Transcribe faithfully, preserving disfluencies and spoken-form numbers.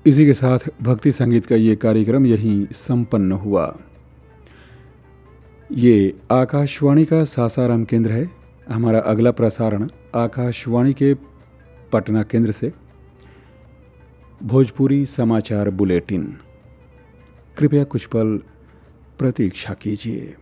इसी के साथ भक्ति संगीत का ये कार्यक्रम यहीं संपन्न हुआ। ये आकाशवाणी का सासाराम केंद्र है। हमारा अगला प्रसारण आकाशवाणी के पटना केंद्र से भोजपुरी समाचार बुलेटिन। कृपया कुछ पल प्रतीक्षा कीजिए।